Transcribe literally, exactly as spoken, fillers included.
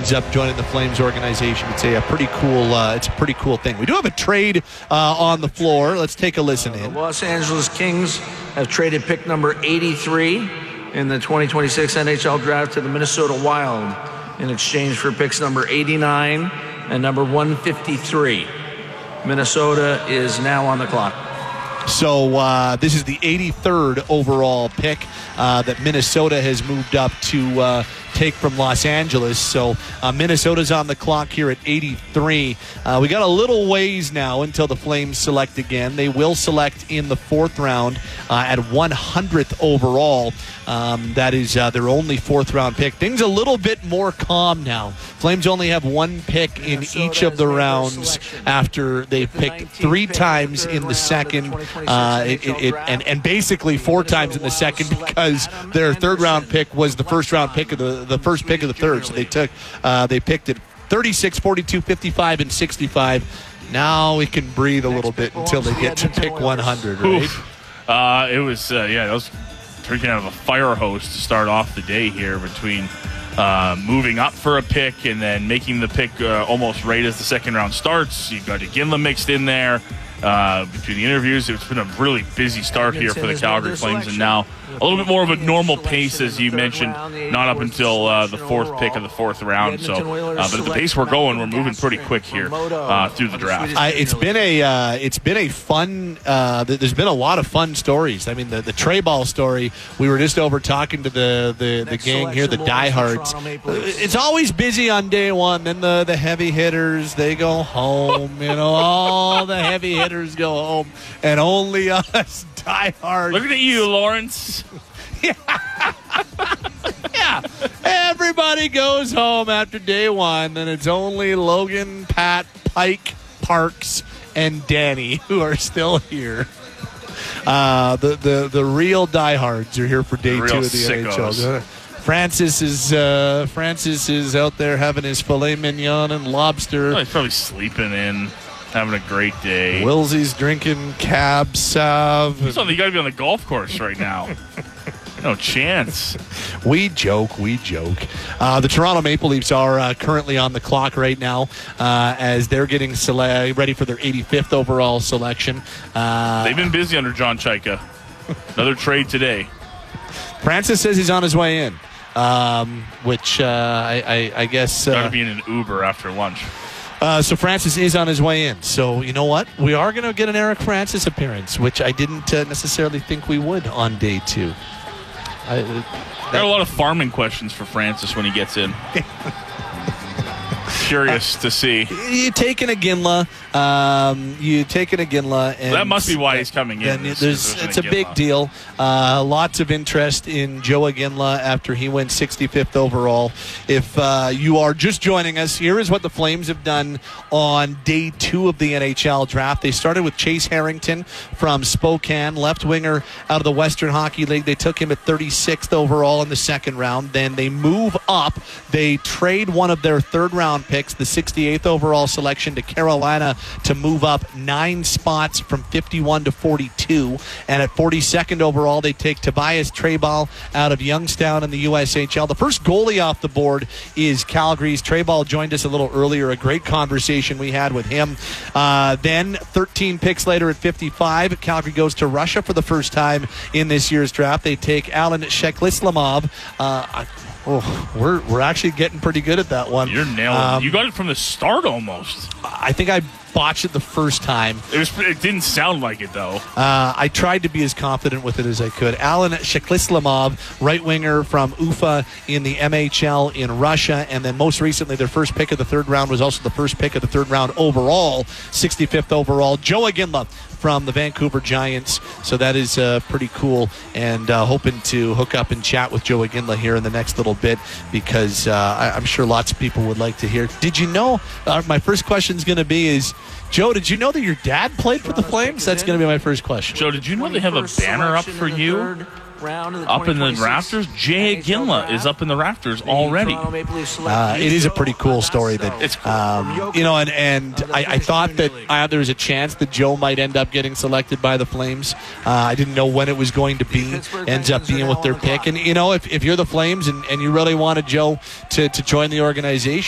ends up joining the Flames organization. It's a, a pretty cool. Uh, it's a pretty cool thing. We do have a trade uh, on the floor. Let's take a listen in. The Los Angeles Kings have traded pick number eighty-three in the twenty twenty-six N H L draft to the Minnesota Wild in exchange for picks number eighty-nine and number one fifty-three. Minnesota is now on the clock. So uh, this is the eighty-third overall pick uh, that Minnesota has moved up to uh, take from Los Angeles. So uh, Minnesota's on the clock here at eighty-three. Uh, we got a little ways now until the Flames select again. They will select in the fourth round uh, at one hundredth overall. Um, that is uh, their only fourth round pick. Things a little bit more calm now. Flames only have one pick in each of the rounds after they've picked three times in the second, uh, it, it, it, and, and basically four times in the second because their third round pick was the first round pick of the, the first pick of the third. So they took uh, they picked it thirty-six, forty-two, fifty-five, and sixty-five. Now we can breathe a little bit until they get to pick one hundred, right? Uh, it was, uh, yeah, it was drinking out of a fire hose to start off the day here between uh, moving up for a pick and then making the pick uh, almost right as the second round starts. You've got Iginla mixed in there. Uh, between the interviews, it's been a really busy start here for the Calgary Flames, and now a little bit more of a normal pace, as you mentioned, not up until uh, the fourth pick of the fourth round. So, uh, but at the pace we're going, we're moving pretty quick here uh, through the draft. I, it's been a uh, it's been a fun. Uh, there's been a lot of fun stories. I mean, the the Trey Ball story. We were just over talking to the the, the gang here, the diehards. It's always busy on day one. Then the the heavy hitters they go home. You know, all the heavy hitters go home, and only us diehards. Looking at you, Lawrence. yeah. yeah. Everybody goes home after day one, then it's only Logan, Pat, Pike, Parks, and Danny who are still here. Uh, the, the, the real diehards are here for day two of the sickos. N H L. Francis is uh, Francis is out there having his filet mignon and lobster. Oh, he's probably sleeping in. Having a great day. Willsie's drinking Cab Sav. He's on the, you got to be on the golf course right now. No chance. We joke, we joke. Uh, the Toronto Maple Leafs are uh, currently on the clock right now uh, as they're getting sele- ready for their eighty-fifth overall selection. Uh, They've been busy under John Chaika. Another trade today. Francis says he's on his way in, um, which uh, I, I, I guess... Uh, got to be in an Uber after lunch. Uh, so Francis is on his way in. So you know what? We are going to get an Eric Francis appearance, which I didn't uh, necessarily think we would on day two. I, uh, that, there are a lot of farming questions for Francis when he gets in. Curious to see. You take an Iginla. Um, you take an Iginla. And that must be why he's coming in. This, there's, it's a big deal. Uh, lots of interest in Joe Iginla after he went sixty-fifth overall. If uh, you are just joining us, here is what the Flames have done on day two of the N H L draft. They started with Chase Harrington from Spokane, left winger out of the Western Hockey League. They took him at thirty-sixth overall in the second round. Then they move up. They trade one of their third round picks, the sixty-eighth overall selection, to Carolina to move up nine spots from fifty-one to forty-two. And at forty-second overall, they take Tobias Treball out of Youngstown in the U S H L. The first goalie off the board is Calgary's. Treball joined us a little earlier. A great conversation we had with him. Uh, then thirteen picks later at fifty-five, Calgary goes to Russia for the first time in this year's draft. They take Alan Sheklislamov. Uh, Oh, we're we're actually getting pretty good at that one. You're nailing um, it. You got it from the start almost. I think I botched it the first time. It was. It didn't sound like it, though. Uh, I tried to be as confident with it as I could. Alan Sheklislamov, right winger from Ufa in the M H L in Russia, and then most recently their first pick of the third round was also the first pick of the third round overall, sixty-fifth overall. Joe Iginla from the Vancouver Giants. So that is uh, pretty cool, and uh, hoping to hook up and chat with Joe Iginla here in the next little bit because uh, I, I'm sure lots of people would like to hear. Did you know, uh, my first question is going to be is, Joe, did you know that your dad played for the Flames? That's going to be my first question. Joe, did you know they have a banner up for you? Up in the rafters? Jay Iginla is up in the rafters already. Uh, it is a pretty cool story. That it's cool. Um, you know, and, and I, I thought that uh, there was a chance that Joe might end up getting selected by the Flames. Uh, I didn't know when it was going to be. Ends up being with their pick. And, you know, if, if you're the Flames and, and you really wanted Joe to, to join the organization,